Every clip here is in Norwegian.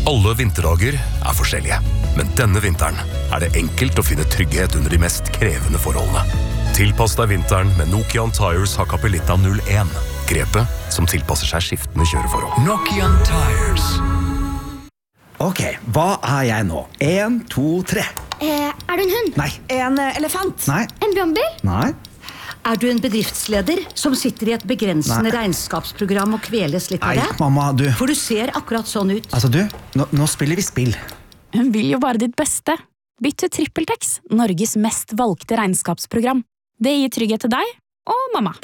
Alle vinterdager forskjellige, men denne vinteren det enkelt å finne trygghet under de mest krevende forholdene. Tilpass deg vinteren med Nokian Tires Hakkapeliitta 01. Grepet som tilpasser seg skiftende kjøreforhold. Nokian Tires. Ok, hva jeg nå? 1, 2, 3. Du en hund? Nei. En elefant? Nei. En brannbil? Nei. Du en bedriftsleder som sitter i et begrensende regnskapsprogram og kveles litt av det? Nei, mamma, du. For du ser akkurat sånn ut. Altså, du, nå spiller vi spill. Hun vil jo bare ditt beste. Bytt til TrippelTex, Norges mest valgte regnskapsprogram. Det gir trygghet til deg og mamma.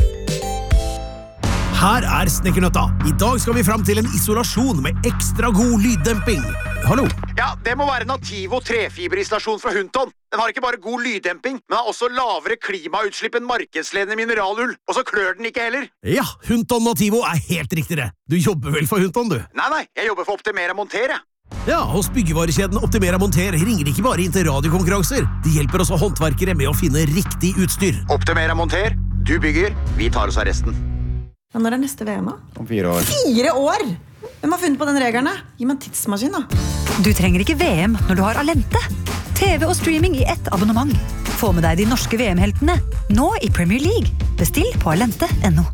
Her Snekkernøtta. I dag skal vi frem til en isolasjon med ekstra god lyddemping. Hallo? Ja, det må være Nativo trefiberisolasjon fra Hunton. Den har ikke bare god lyddemping, men har også lavere klimautslipp enn markedsledende mineralull. Og så klør den ikke heller. Ja, Hunton Nativo helt riktigere. Du jobber vel for Hunton, du? Nei, jeg jobber for Optimera Monter, jeg. Ja, hos byggevarekjeden Optimera Monter ringer ikke bare inn til radiokonkurranser. De hjelper også håndverkere med å finne riktig utstyr. Optimera Monter, du bygger, vi tar oss av resten. Ja, når neste VM da? Om 4 år. 4 år? Hvem har funnet på den regelen? Gi meg en tidsmaskin da. Du trenger ikke VM når du har Alente. TV og streaming i ett abonnement. Få med deg de norske VM-heltene, nå i Premier League. Bestill på alente.no.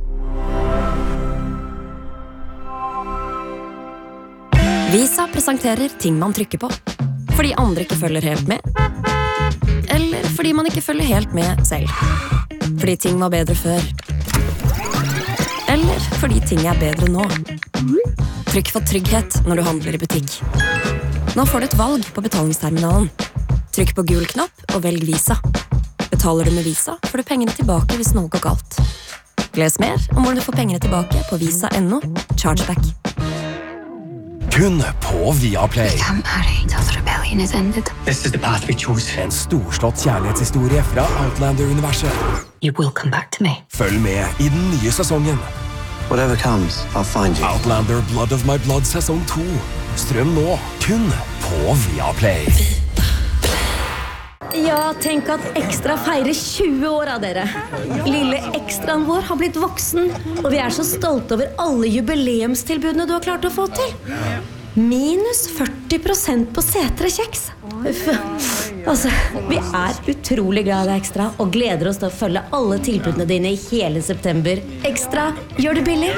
Visa presenterer ting man trykker på. Fordi andre ikke følger helt med. Eller fordi man ikke følger helt med selv. Fordi ting var bedre før. Eller fordi ting bedre nå. Trykk for trygghet når du handler i butikk. Nå får du et valg på betalingsterminalen. Trykk på gul knapp og velg Visa. Betaler du med Visa, får du pengene tilbake hvis noe går galt. Les mer om hvordan du får pengene tilbake på visa.no. Chargeback. Kun på Viaplay. This is the path we chose. En storslått kjærlighetshistorie fra Outlander-universet. You will come back to me. Følg med i den nye sesongen. Whatever comes, I'll find you. Outlander Blood of My Blood sesong 2. Strøm nå, kun på Viaplay. Ja, tenk at Ekstra feirer 20 år av dere. Lille Ekstraen vår har blitt voksen, og vi så stolte over alle jubileumstilbudene du har klart å få til. Minus 40% på setre kjeks. Altså, vi utrolig glad i deg, Ekstra, og gleder oss til å følge alle tilbudene dine i hele september. Ekstra, gjør det billig.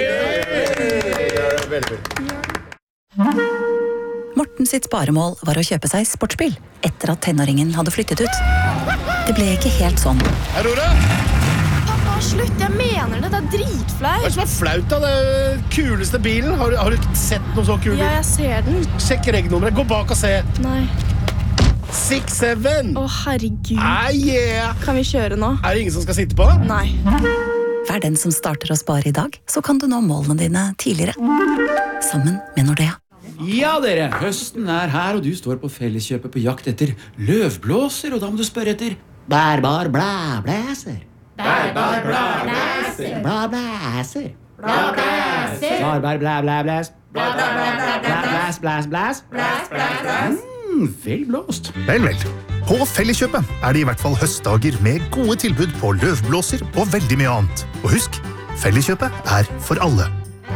Morten sitt sparemål var å kjøpe seg sportsbil etter at tenåringen hadde flyttet ut. Det ble ikke helt sånn. Aurora! Pappa, slutt, jeg mener det, dritflaut. Hva som flaut da? Det kuleste bilen. Har du ikke sett noe så kul bil? Ja, jeg ser den. Sjekk regnummeret, gå bak og se. Nei. 6-7. Å, herregud. Yeah. Kan vi kjøre nå? Det ingen som skal sitte på? Nei. Vær den som starter å spare i dag, så kan du nå målene dine tidligere. Sammen med Nordea. Ja, dere, høsten her, og du står på Felleskjøpet på jakt etter løvblåser, og da må du spørre etter bærbar blæblæser. Bærbar blæblæser. Blæblæser. Blæblæser. Bærbar blæblæblæs. Blæs, blæs, blæs. Vel blåst. Vel. På Felleskjøpet det i hvert fall høstdager med gode tilbud på løvblåser og veldig mye annet. Og husk, Felleskjøpet for alle.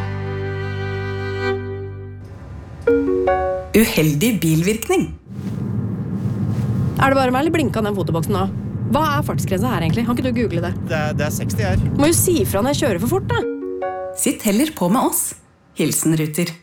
Uheldig bilvirkning. Det bare meg eller blinka den fotoboksen nå? Hva fartsgrensa her egentlig? Kan ikke du google det? Det 60 her. Må jo si fra når jeg kjører for fort da. Sitt heller på med oss. Hilsen Ruter.